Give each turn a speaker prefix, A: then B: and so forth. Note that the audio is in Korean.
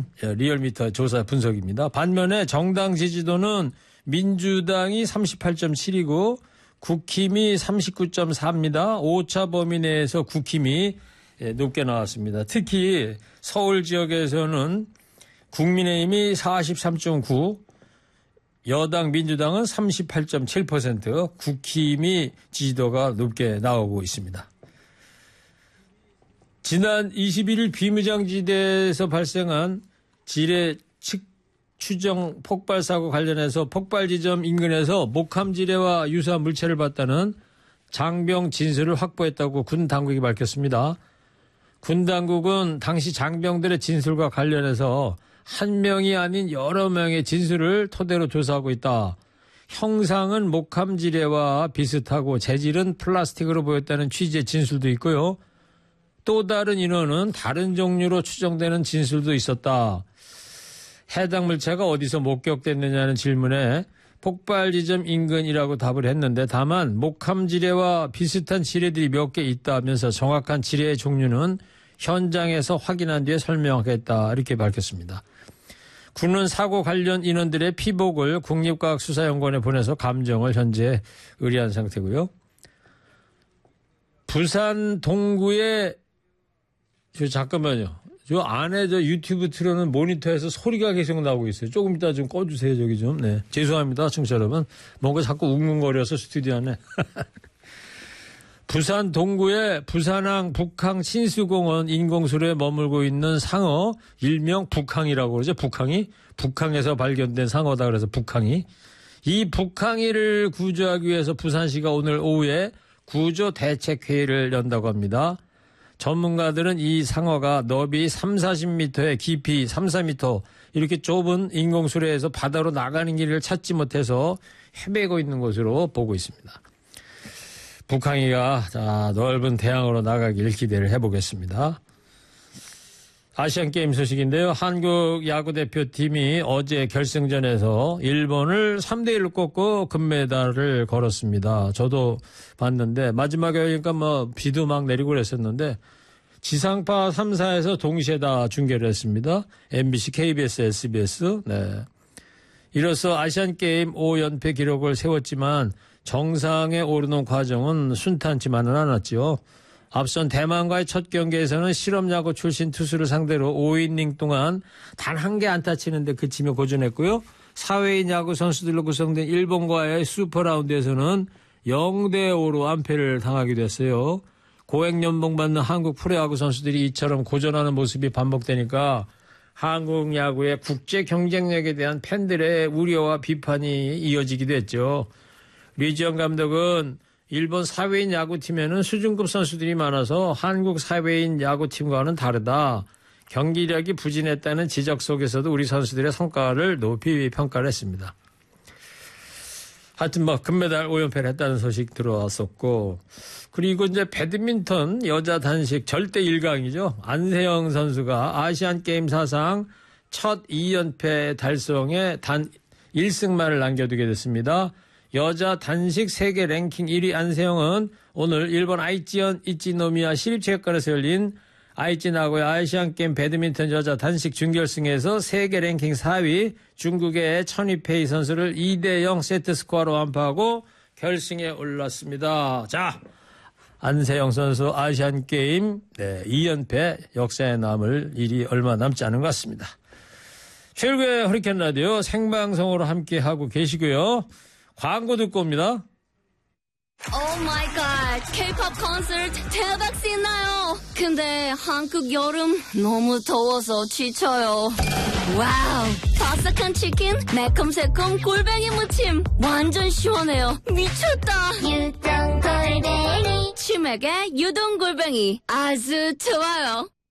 A: 나온 리얼미터 조사 분석입니다. 반면에 정당 지지도는 민주당이 38.7이고 국힘이 39.4입니다. 오차 범위 내에서 국힘이 높게 나왔습니다. 특히 서울 지역에서는 국민의힘이 43.9, 여당 민주당은 38.7%, 국힘이 지지도가 높게 나오고 있습니다. 지난 21일 비무장지대에서 발생한 지뢰 추정 폭발 사고 관련해서 폭발 지점 인근에서 목함지뢰와 유사한 물체를 봤다는 장병 진술을 확보했다고 군 당국이 밝혔습니다. 군 당국은 당시 장병들의 진술과 관련해서 한 명이 아닌 여러 명의 진술을 토대로 조사하고 있다. 형상은 목함지뢰와 비슷하고 재질은 플라스틱으로 보였다는 취지의 진술도 있고요. 또 다른 인원은 다른 종류로 추정되는 진술도 있었다. 해당 물체가 어디서 목격됐느냐는 질문에 폭발 지점 인근이라고 답을 했는데 다만 목함지뢰와 비슷한 지뢰들이 몇 개 있다면서 정확한 지뢰의 종류는 현장에서 확인한 뒤에 설명하겠다 이렇게 밝혔습니다. 군은 사고 관련 인원들의 피복을 국립과학수사연구원에 보내서 감정을 현재 의뢰한 상태고요. 부산 동구의 잠깐만요. 저 안에 저 유튜브 틀어놓은 모니터에서 소리가 계속 나오고 있어요. 조금 이따 좀 꺼주세요. 저기 좀. 네. 죄송합니다. 청취자 여러분. 뭔가 자꾸 웅웅거려서 스튜디오 안에. 부산 동구의 부산항 북항 신수공원 인공수로에 머물고 있는 상어, 일명 북항이라고 그러죠. 북항이. 북항에서 발견된 상어다 그래서 북항이. 이 북항이를 구조하기 위해서 부산시가 오늘 오후에 구조대책회의를 연다고 합니다. 전문가들은 이 상어가 너비 30-40m에 깊이 3-4m 이렇게 좁은 인공수로에서 바다로 나가는 길을 찾지 못해서 헤매고 있는 것으로 보고 있습니다. 북항이가 넓은 대양으로 나가길 기대를 해보겠습니다. 아시안게임 소식인데요. 한국 야구대표팀이 어제 결승전에서 일본을 3대1로 꺾고 금메달을 걸었습니다. 저도 봤는데 마지막에 그러니까 비도 막 내리고 그랬었는데 지상파 3사에서 동시에 다 중계를 했습니다. MBC, KBS, SBS. 네. 이로써 아시안게임 5연패 기록을 세웠지만 정상에 오르는 과정은 순탄치만은 않았죠. 앞선 대만과의 첫 경기에서는 실업야구 출신 투수를 상대로 5이닝 동안 단 한 개 안타 치는데 그치며 고전했고요. 사회인 야구 선수들로 구성된 일본과의 슈퍼라운드에서는 0대5로 완패를 당하기도 했어요. 고액연봉 받는 한국 프로야구 선수들이 이처럼 고전하는 모습이 반복되니까 한국 야구의 국제 경쟁력에 대한 팬들의 우려와 비판이 이어지기도 했죠. 류지영 감독은 일본 사회인 야구팀에는 수준급 선수들이 많아서 한국 사회인 야구팀과는 다르다. 경기력이 부진했다는 지적 속에서도 우리 선수들의 성과를 높이 평가를 했습니다. 하여튼 금메달 5연패를 했다는 소식 들어왔었고, 그리고 이제 배드민턴 여자 단식 절대 1강이죠. 안세영 선수가 아시안게임 사상 첫 2연패 달성에 단 1승만을 남겨두게 됐습니다. 여자 단식 세계 랭킹 1위 안세영은 오늘 일본 아이치현 이치노미야 시립체육관에서 열린 아이치 나고야 아시안게임 배드민턴 여자 단식 준결승에서 세계 랭킹 4위 중국의 천이페이 선수를 2대0 세트 스코어로 완파하고 결승에 올랐습니다. 자, 안세영 선수 아시안게임 2연패 역사에 남을 일이 얼마 남지 않은 것 같습니다. 최일구의 허리케인 라디오 생방송으로 함께하고 계시고요. 광고 듣고 옵니다.
B: Oh my god, K-pop 콘서트 대박 신나요. 근데 한국 여름 너무 더워서 지쳐요. 와우, 바삭한 치킨, 매콤새콤 골뱅이 무침, 완전 시원해요. 미쳤다.
C: 유동 골뱅이
B: 치맥의 유동 골뱅이 아주 좋아요.